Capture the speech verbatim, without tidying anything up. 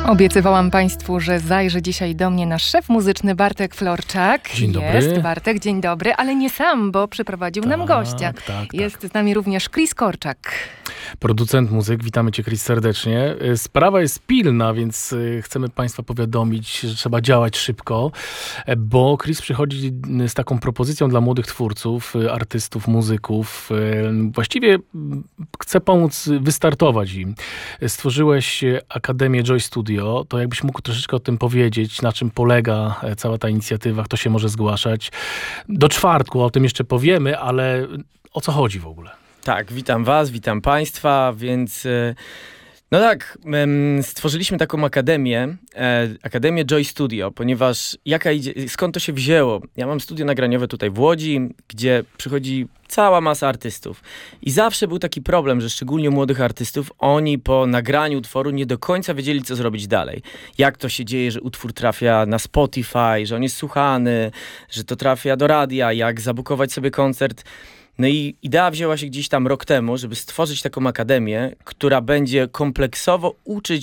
Obiecywałam Państwu, że zajrzy dzisiaj do mnie nasz szef muzyczny Bartek Florczak. Dzień dobry. Jest Bartek, dzień dobry, ale nie sam, bo przyprowadził tak, nam gościa. Tak, Jest tak. z nami również Chris Korczak. Producent muzyk, witamy Cię, Chris, serdecznie. Sprawa jest pilna, więc chcemy Państwa powiadomić, że trzeba działać szybko, bo Chris przychodzi z taką propozycją dla młodych twórców, artystów, muzyków. Właściwie chce pomóc wystartować im. Stworzyłeś Akademię Joy Studio. To jakbyś mógł troszeczkę o tym powiedzieć, na czym polega cała ta inicjatywa, kto się może zgłaszać. Do czwartku o tym jeszcze powiemy, ale o co chodzi w ogóle? Tak, witam was, witam państwa, więc no tak, stworzyliśmy taką akademię, Akademię Joy Studio, ponieważ jaka idzie, skąd to się wzięło? Ja mam studio nagraniowe tutaj w Łodzi, gdzie przychodzi cała masa artystów i zawsze był taki problem, że szczególnie u młodych artystów, oni po nagraniu utworu nie do końca wiedzieli, co zrobić dalej. Jak to się dzieje, że utwór trafia na Spotify, że on jest słuchany, że to trafia do radia, jak zabukować sobie koncert. No i idea wzięła się gdzieś tam rok temu, żeby stworzyć taką akademię, która będzie kompleksowo uczyć